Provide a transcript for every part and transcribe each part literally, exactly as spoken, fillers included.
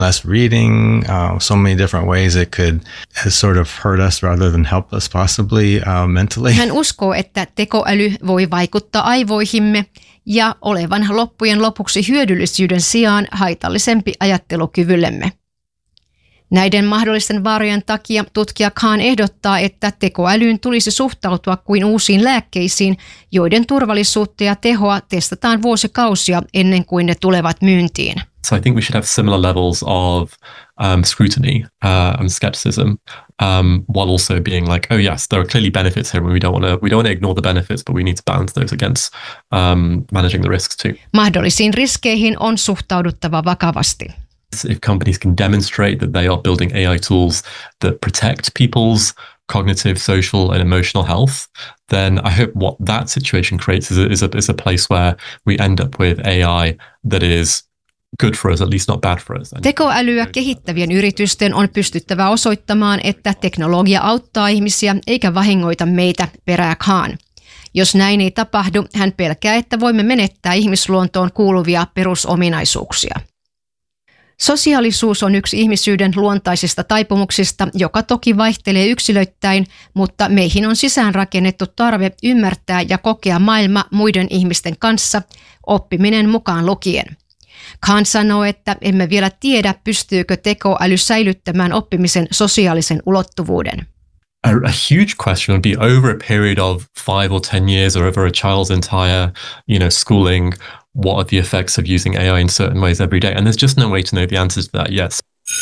less reading, uh, so many different ways it could sort of hurt us rather than help us possibly uh, mentally. Hän uskoo, että tekoäly voi vaikuttaa aivoihimme ja olevan loppujen lopuksi hyödyllisyyden sijaan haitallisempi ajattelukyvyllemme. Näiden mahdollisten vaarojen takia tutkija Khan ehdottaa, että tekoälyyn tulisi suhtautua kuin uusiin lääkkeisiin, joiden turvallisuutta ja tehoa testataan vuosikausia ennen kuin ne tulevat myyntiin. So I think we should have similar levels of um, scrutiny uh, and skepticism, um, while also being like, oh yes, there are clearly benefits here, and we don't want to we don't want to ignore the benefits, but we need to balance those against um, managing the risks too. Mahdollisiin riskeihin on suhtauduttava vakavasti. If companies can demonstrate that they are building A I tools that protect people's cognitive, social, and emotional health, then I hope what that situation creates is a, is a, is a place where we end up with A I that is good for us, at least not bad for us. Tekoälyä kehittävien yritysten on pystyttävä osoittamaan, että teknologia auttaa ihmisiä eikä vahingoita meitä, perää Khan. Jos näin ei tapahdu, hän pelkää, että voimme menettää ihmisluontoon kuuluvia perusominaisuuksia. Sosiaalisuus on yksi ihmisyyden luontaisista taipumuksista, joka toki vaihtelee yksilöittäin, mutta meihin on sisäänrakennettu tarve ymmärtää ja kokea maailma muiden ihmisten kanssa, oppiminen mukaan lukien. Khan sanoo, että emme vielä tiedä, pystyykö tekoäly säilyttämään oppimisen sosiaalisen ulottuvuuden. A, a huge question would be over a period of five or ten years or over a child's entire, you know, schooling, what are the effects of using A I in certain ways every day? And there's just no way to know the answer to that yet.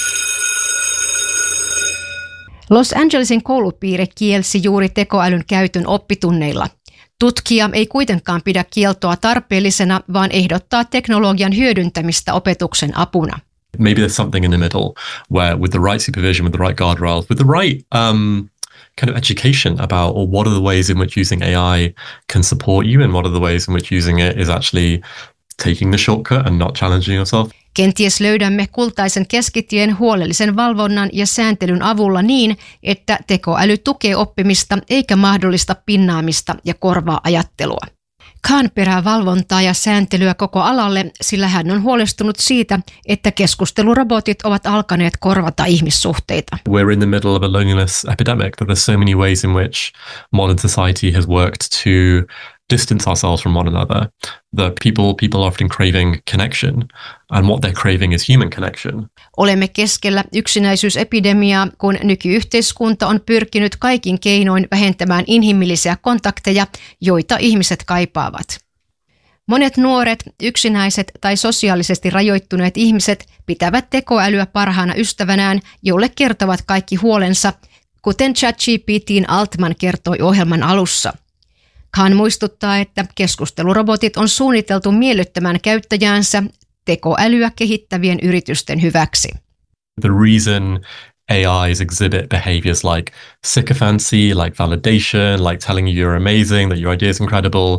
Los Angelesin koulupiiri kielsi juuri tekoälyn käytön oppitunneilla. Tutkija ei kuitenkaan pidä kieltoa tarpeellisena, vaan ehdottaa teknologian hyödyntämistä opetuksen apuna. Maybe there's something in the middle where with the right supervision, with the right guardrails, with the right um, kind of education about or what are the ways in which using A I can support you and what are the ways in which using it is actually taking the shortcut and not challenging yourself. Kenties löydämme kultaisen keskitien huolellisen valvonnan ja sääntelyn avulla niin, että tekoäly tukee oppimista eikä mahdollista pinnaamista ja korvaa ajattelua. Khan perää valvontaa ja sääntelyä koko alalle, sillä hän on huolestunut siitä, että keskustelurobotit ovat alkaneet korvata ihmissuhteita. We're in the middle of a loneliness epidemic. There's so many ways in which modern society has worked to distance ourselves from one another. The people people are often craving connection, and what they're craving is human connection. Olemme keskellä yksinäisyysepidemiaa, kun nykyyhteiskunta on pyrkinyt kaikin keinoin vähentämään inhimillisiä kontakteja, joita ihmiset kaipaavat. Monet nuoret, yksinäiset tai sosiaalisesti rajoittuneet ihmiset pitävät tekoälyä parhaana ystävänään, jolle kertovat kaikki huolensa, kuten ChatGPT:n Altman kertoi ohjelman alussa. Khan muistuttaa, että keskustelurobotit on suunniteltu miellyttämään käyttäjäänsä tekoälyä kehittävien yritysten hyväksi. The reason A Is exhibit behaviors like sycophancy, like validation, like telling you you're amazing, that your idea is incredible,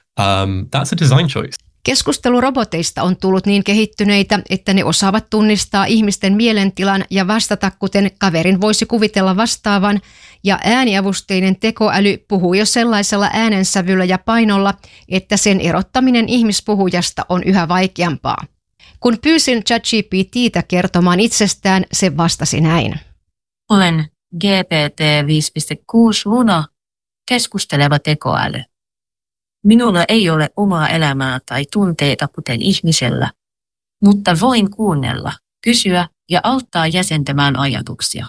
um, that's a design choice. Keskusteluroboteista on tullut niin kehittyneitä, että ne osaavat tunnistaa ihmisten mielentilan ja vastata, kuten kaverin voisi kuvitella vastaavan, ja ääniavusteinen tekoäly puhuu jo sellaisella äänensävyllä ja painolla, että sen erottaminen ihmispuhujasta on yhä vaikeampaa. Kun pyysin ChatGPT:tä kertomaan itsestään, se vastasi näin. Olen G P T viisi piste kuusi Luna, keskusteleva tekoäly. Minulla ei ole omaa elämää tai tunteita kuten ihmisellä, mutta voin kuunnella, kysyä ja auttaa jäsentämään ajatuksia.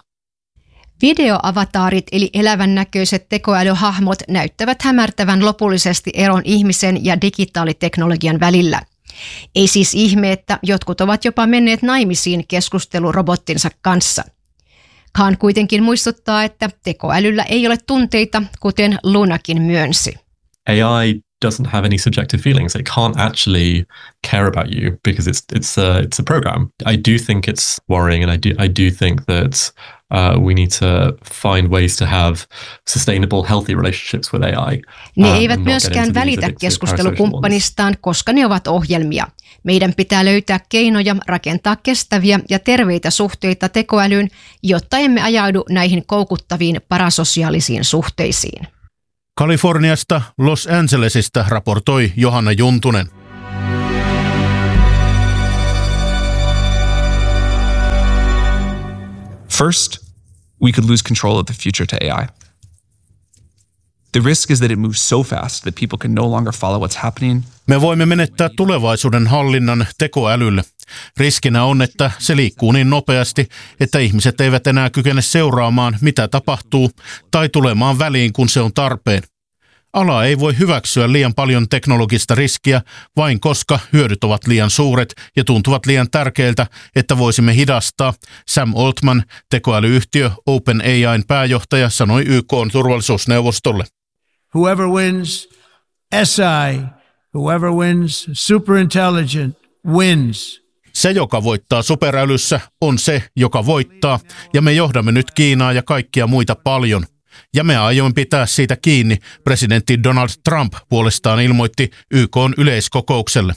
Videoavataarit eli elävännäköiset tekoälyhahmot näyttävät hämärtävän lopullisesti eron ihmisen ja digitaaliteknologian välillä. Ei siis ihme, että jotkut ovat jopa menneet naimisiin keskustelurobottinsa kanssa. Khan kuitenkin muistuttaa, että tekoälyllä ei ole tunteita, kuten Lunakin myönsi. A I doesn't have any subjective feelings. It can't actually care about you because it's it's a it's a program. I do think it's worrying, and I do I do think that uh, we need to find ways to have sustainable, healthy relationships with A I. Ne um, eivät myöskään välitä keskustelukumppanistaan, koska ne ovat ohjelmia. Meidän pitää löytää keinoja rakentaa kestäviä ja terveitä suhteita tekoälyyn, jotta emme ajaudu näihin koukuttaviin parasosiaalisiin suhteisiin. Kaliforniasta Los Angelesista raportoi Johanna Juntunen. First, we could lose control of the future to A I. The risk is that it moves so fast that people can no longer follow what's happening. Me voimme menettää tulevaisuuden hallinnan tekoälylle. Riskinä on, että se liikkuu niin nopeasti, että ihmiset eivät enää kykene seuraamaan, mitä tapahtuu, tai tulemaan väliin, kun se on tarpeen. Ala ei voi hyväksyä liian paljon teknologista riskiä, vain koska hyödyt ovat liian suuret ja tuntuvat liian tärkeiltä, että voisimme hidastaa. Sam Altman, tekoälyyhtiö OpenAI:n pääjohtaja, sanoi Y K:n turvallisuusneuvostolle. Whoever wins S I, whoever wins superintelligent wins. Se, joka voittaa superälyssä, on se, joka voittaa, ja me johdamme nyt Kiinaa ja kaikkia muita paljon. Ja me aiomme pitää siitä kiinni, presidentti Donald Trump puolestaan ilmoitti Y K:n yleiskokoukselle.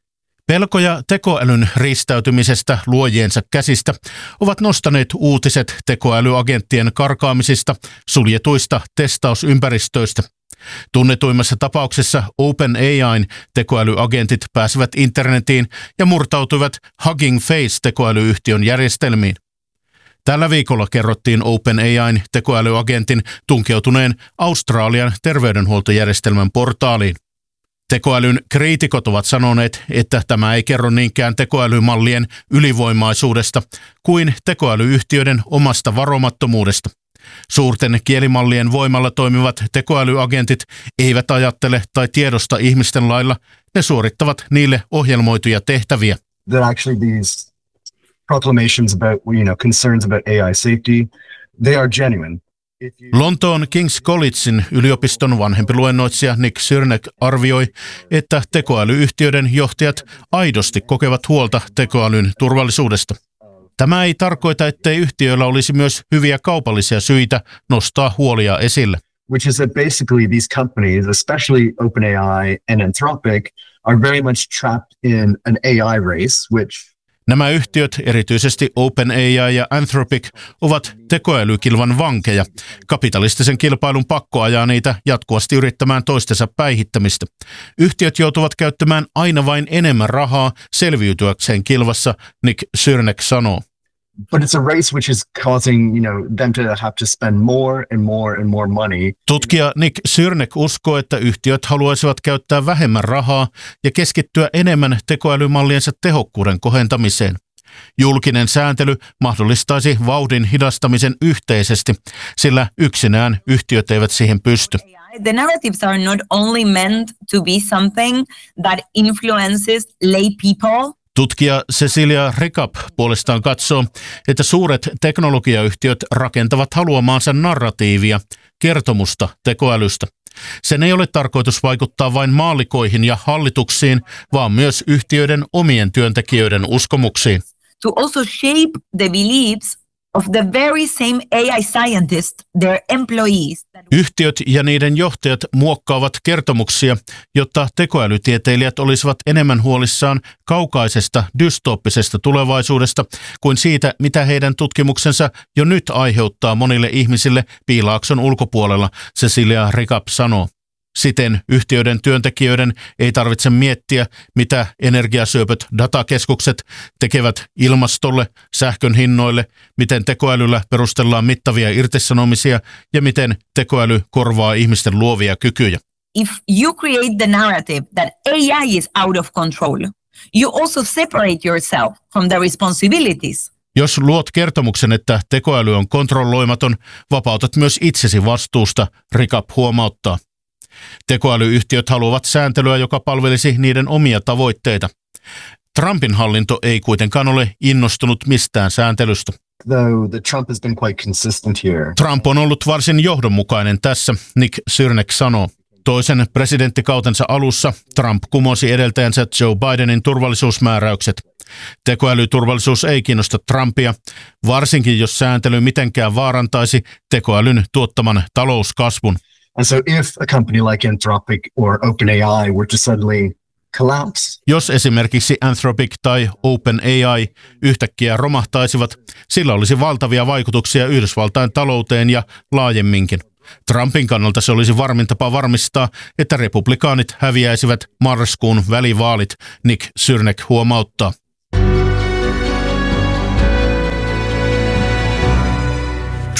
Pelkoja tekoälyn riistäytymisestä luojiensa käsistä ovat nostaneet uutiset tekoälyagenttien karkaamisista suljetuista testausympäristöistä. Tunnetuimmassa tapauksessa OpenAI:n tekoälyagentit pääsivät internetiin ja murtautuivat Hugging Face-tekoälyyhtiön järjestelmiin. Tällä viikolla kerrottiin OpenAI:n tekoälyagentin tunkeutuneen Australian terveydenhuoltojärjestelmän portaaliin. Tekoälyn kriitikot ovat sanoneet, että tämä ei kerro niinkään tekoälymallien ylivoimaisuudesta kuin tekoälyyhtiöiden omasta varomattomuudesta. Suurten kielimallien voimalla toimivat tekoälyagentit eivät ajattele tai tiedosta ihmisten lailla, ne suorittavat niille ohjelmoituja tehtäviä. That actually these proclamations about, you know, concerns about A I safety, they are genuine. Lontoon King's Collegein yliopiston vanhempi luennoitsija Nick Syrnek arvioi, että tekoälyyhtiöiden johtajat aidosti kokevat huolta tekoälyn turvallisuudesta. Tämä ei tarkoita, ettei yhtiöillä olisi myös hyviä kaupallisia syitä nostaa huolia esille. Which is that basically these companies, especially OpenAI and Anthropic, are very much trapped in an A I race, which Nämä yhtiöt, erityisesti OpenAI ja Anthropic, ovat tekoälykilvan vankeja. Kapitalistisen kilpailun pakko ajaa niitä jatkuvasti yrittämään toistensa päihittämistä. Yhtiöt joutuvat käyttämään aina vain enemmän rahaa selviytyäkseen kilvassa, Nick Syrnek sanoo. But it's a race which is causing, you know, them to have to spend more and more and more money. Tutkija Nick Syrnek uskoo, että yhtiöt haluaisivat käyttää vähemmän rahaa ja keskittyä enemmän tekoälymalliensa tehokkuuden kohentamiseen. Julkinen sääntely mahdollistaisi vauhdin hidastamisen yhteisesti, sillä yksinään yhtiöt eivät siihen pysty. The narratives are not only meant to be something that influences lay people. Tutkija Cecilia Ricap puolestaan katsoo, että suuret teknologiayhtiöt rakentavat haluamaansa narratiivia, kertomusta tekoälystä. Sen ei ole tarkoitus vaikuttaa vain maallikoihin ja hallituksiin, vaan myös yhtiöiden omien työntekijöiden uskomuksiin. To also shape the beliefs of the very same A I scientists, their employees. Yhtiöt ja niiden johtajat muokkaavat kertomuksia, jotta tekoälytieteilijät olisivat enemmän huolissaan kaukaisesta dystooppisesta tulevaisuudesta kuin siitä, mitä heidän tutkimuksensa jo nyt aiheuttaa monille ihmisille piilaakson ulkopuolella, Cecilia Ricap sanoo. Siten yhtiöiden työntekijöiden ei tarvitse miettiä, mitä energiasyöpöt datakeskukset tekevät ilmastolle, sähkön hinnoille, miten tekoälyllä perustellaan mittavia irtisanomisia ja miten tekoäly korvaa ihmisten luovia kykyjä. If you create the narrative that A I is out of control, you also separate yourself from the responsibilities. Jos luot kertomuksen, että tekoäly on kontrolloimaton, vapautat myös itsesi vastuusta, Ricap huomauttaa. Tekoälyyhtiöt haluavat sääntelyä, joka palvelisi niiden omia tavoitteita. Trumpin hallinto ei kuitenkaan ole innostunut mistään sääntelystä. Trump has been quite consistent here. Trump on ollut varsin johdonmukainen tässä, Nick Syrnek sanoo. Toisen presidenttikautensa alussa Trump kumosi edeltäjänsä Joe Bidenin turvallisuusmääräykset. Tekoälyturvallisuus ei kiinnosta Trumpia, varsinkin jos sääntely mitenkään vaarantaisi tekoälyn tuottaman talouskasvun. And so if a company like Anthropic or OpenAI were to suddenly collapse. Jos esimerkiksi Anthropic tai OpenAI yhtäkkiä romahtaisivat, sillä olisi valtavia vaikutuksia Yhdysvaltain talouteen ja laajemminkin. Trumpin kannalta se olisi varmin tapa varmistaa, että republikaanit häviäisivät marraskuun välivaalit, Nick Syrnek huomauttaa.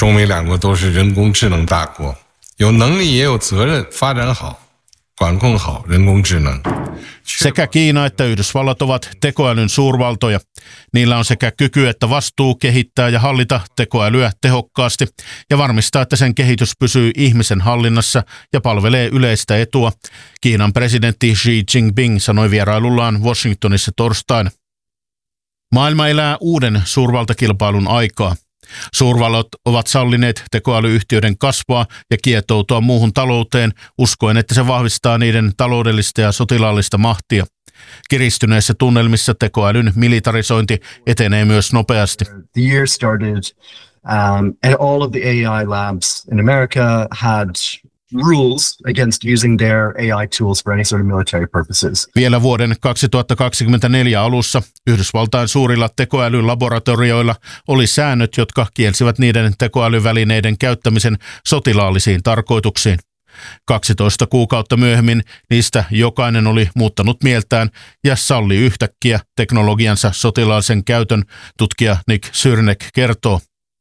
中美两国都是人工智能大国，有能力也有责任发展好、管控好人工智能。 Sekä Kiina että Yhdysvallat ovat tekoälyn suurvaltoja. Niillä on sekä kyky että vastuu kehittää ja hallita tekoälyä tehokkaasti ja varmistaa, että sen kehitys pysyy ihmisen hallinnassa ja palvelee yleistä etua, Kiinan presidentti Xi Jinping sanoi vierailullaan Washingtonissa torstaina. Maailma elää uuden suurvaltakilpailun aikaa. Suurvallat ovat sallineet tekoälyyhtiöiden kasvaa ja kietoutua muuhun talouteen, uskoen, että se vahvistaa niiden taloudellista ja sotilaallista mahtia. Kiristyneissä tunnelmissa tekoälyn militarisointi etenee myös nopeasti. The year started um, and all of the A I labs in America had rules against using their A I tools for any sort of military purposes. Vielä vuoden kaksituhattakaksikymmentäneljä alussa Yhdysvaltain suurilla tekoälylaboratorioilla oli säännöt, jotka kielsivät niiden tekoälyvälineiden käyttämisen sotilaallisiin tarkoituksiin. kaksitoista kuukautta myöhemmin niistä jokainen oli muuttanut mieltään ja salli yhtäkkiä teknologiansa sotilaallisen käytön, tutkija Nick Syrnek kertoo.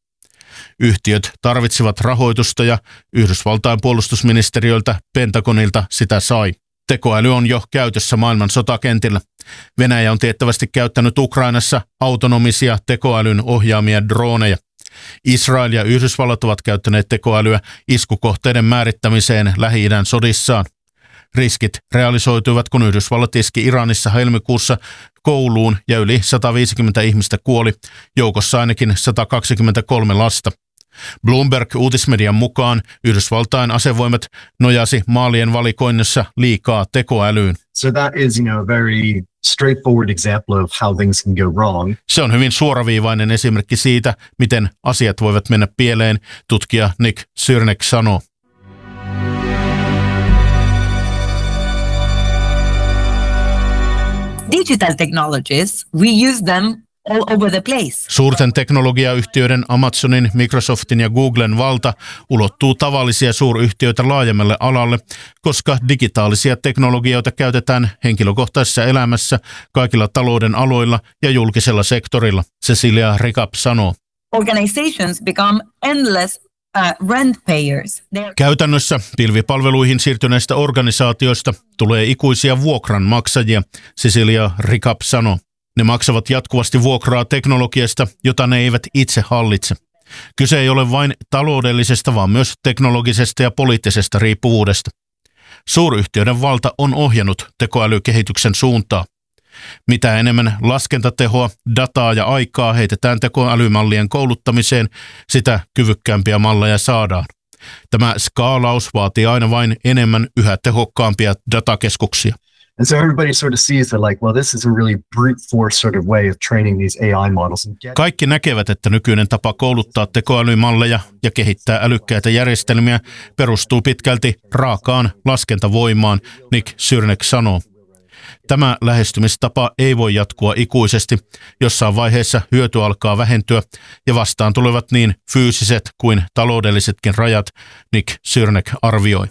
Yhtiöt tarvitsivat rahoitusta ja Yhdysvaltain puolustusministeriöltä Pentagonilta sitä sai. Tekoäly on jo käytössä maailman sotakentillä. Venäjä on tiettävästi käyttänyt Ukrainassa autonomisia tekoälyn ohjaamia droneja. Israel ja Yhdysvallat ovat käyttäneet tekoälyä iskukohteiden määrittämiseen Lähi-idän sodissaan. Riskit realisoituivat, kun Yhdysvallat iski Iranissa helmikuussa kouluun ja yli sataviisikymmentä ihmistä kuoli, joukossa ainakin sata kaksikymmentäkolme lasta. Bloomberg-uutismedian mukaan Yhdysvaltain asevoimat nojasi maalien valikoinnissa liikaa tekoälyyn. So that is, you know, a very straightforward example of how things can go wrong. Se on hyvin suoraviivainen esimerkki siitä, miten asiat voivat mennä pieleen, tutkija Nick Syrnek sanoo. Digital technologies, we use them all over the place. Suurten teknologiayhtiöiden Amazonin, Microsoftin ja Googlen valta ulottuu tavallisia suuryhtiöitä laajemmalle alalle, koska digitaalisia teknologioita käytetään henkilökohtaisessa elämässä, kaikilla talouden aloilla ja julkisella sektorilla, Cecilia Ricap sanoo. Organizations become endless uh, rent payers. They're... Käytännössä pilvipalveluihin siirtyneistä organisaatioista tulee ikuisia vuokran maksajia, Cecilia Ricap sanoo. Ne maksavat jatkuvasti vuokraa teknologiasta, jota ne eivät itse hallitse. Kyse ei ole vain taloudellisesta, vaan myös teknologisesta ja poliittisesta riippuvuudesta. Suuryhtiöiden valta on ohjannut tekoälykehityksen suuntaa. Mitä enemmän laskentatehoa, dataa ja aikaa heitetään tekoälymallien kouluttamiseen, sitä kyvykkäämpiä malleja saadaan. Tämä skaalaus vaatii aina vain enemmän yhä tehokkaampia datakeskuksia. And so everybody sort of sees that like, well, this is a really brute force sort of way of training these A I models. Kaikki näkevät, että nykyinen tapa kouluttaa tekoälymalleja ja kehittää älykkäitä järjestelmiä perustuu pitkälti raakaan laskentavoimaan, Nick Syrnek sanoo. Tämä lähestymistapa ei voi jatkua ikuisesti. Jossain vaiheessa hyöty alkaa vähentyä ja vastaan tulevat niin fyysiset kuin taloudellisetkin rajat, Nick Syrnek arvioi.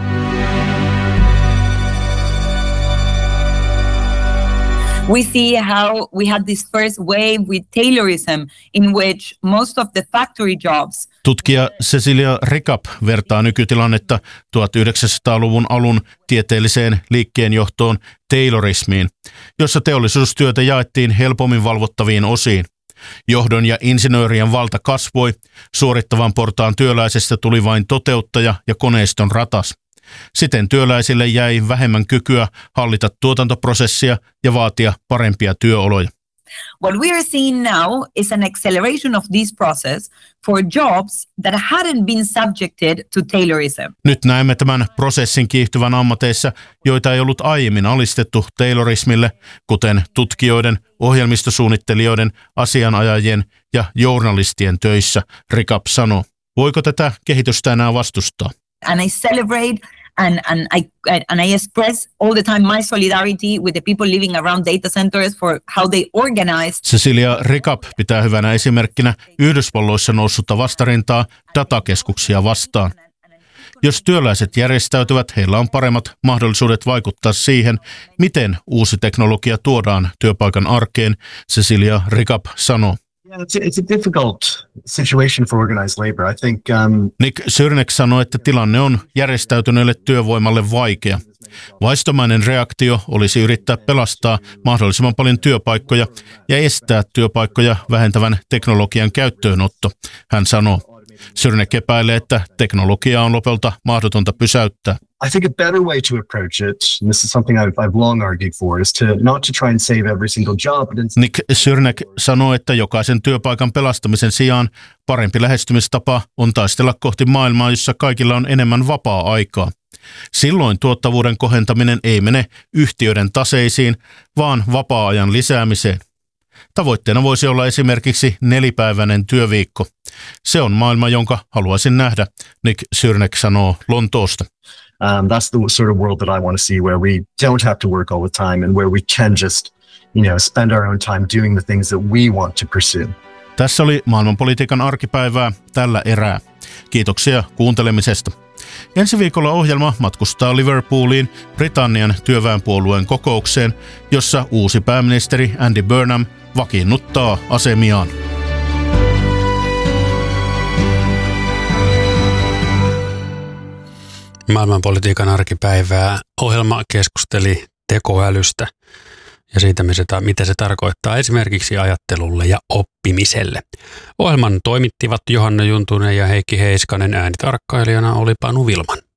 We see how we had this first wave with Taylorism in which most of the factory jobs. Tutkija Cecilia Ricap vertaa nykytilannetta tuhatyhdeksänsataaluvun alun tieteelliseen liikkeenjohtoon Taylorismiin, jossa teollisuustyötä jaettiin helpommin valvottaviin osiin. Johdon ja insinöörien valta kasvoi, suorittavan portaan työläisestä tuli vain toteuttaja ja koneiston ratas. Siten työläisille jäi vähemmän kykyä hallita tuotantoprosessia ja vaatia parempia työoloja. What we are seeing now is an acceleration of this process for jobs that hadn't been subjected to Taylorism. Nyt näemme tämän prosessin kiihtyvän ammateissa, joita ei ollut aiemmin alistettu Taylorismille, kuten tutkijoiden, ohjelmistosuunnittelijoiden, asianajajien ja journalistien töissä, Ricap sanoo. Voiko tätä kehitystä enää vastustaa? And I celebrate and, and, I, and I express all the time my solidarity with the people living around data centers for how they organize. Cecilia Ricap pitää hyvänä esimerkkinä Yhdysvalloissa noussutta vastarintaa datakeskuksia vastaan. Jos työläiset järjestäytyvät, heillä on paremmat mahdollisuudet vaikuttaa siihen, miten uusi teknologia tuodaan työpaikan arkeen, Cecilia Ricap sanoo. It's, it's a difficult situation for organized labor. I think, um... Nick Syrnek sanoi, että tilanne on järjestäytyneelle työvoimalle vaikea. Vaistomainen reaktio olisi yrittää pelastaa mahdollisimman paljon työpaikkoja ja estää työpaikkoja vähentävän teknologian käyttöönotto, hän sanoo. Syrnek epäilee, että teknologiaa on lopulta mahdotonta pysäyttää. I think a better way to approach it, and this is something I've, I've long argued for, is to not to try and save every single job. But instead... Nick Syrnek sanoo, että jokaisen työpaikan pelastamisen sijaan parempi lähestymistapa on taistella kohti maailmaa, jossa kaikilla on enemmän vapaa-aikaa. Silloin tuottavuuden kohentaminen ei mene yhtiöiden taseisiin, vaan vapaa-ajan lisäämiseen. Tavoitteena voisi olla esimerkiksi nelipäiväinen työviikko. Se on maailma, jonka haluaisin nähdä, Nick Syrnek sanoo Lontoosta. Um, that's the sort of world that I want to see, where we don't have to work all the time and where we can just, you know, spend our own time doing the things that we want to pursue. Tässä oli maailmanpolitiikan arkipäivää tällä erää. Kiitoksia kuuntelemisesta. Ensi viikolla ohjelma matkustaa Liverpooliin Britannian työväenpuolueen kokoukseen, jossa uusi pääministeri Andy Burnham vakiinnuttaa asemiaan. Maailmanpolitiikan arkipäivää ohjelma keskusteli tekoälystä ja siitä, mitä se tarkoittaa esimerkiksi ajattelulle ja oppimiselle. Ohjelman toimittivat Johanna Juntunen ja Heikki Heiskanen, äänitarkkailijana oli Panu Vilman.